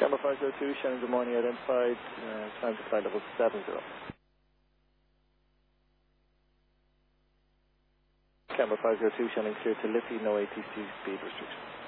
Camera 502, Shannon, good morning, identified, time to flight level 70. Camera 502, Shannon, clear to Liffey, no ATC speed restriction.